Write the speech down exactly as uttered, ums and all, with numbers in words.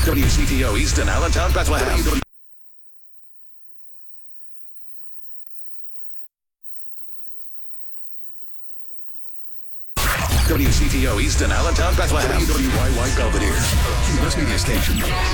W C T O Easton, Allentown, Bethlehem. W C T O Easton, Allentown, Bethlehem. W Y Y Belvedere, Cuba's media station.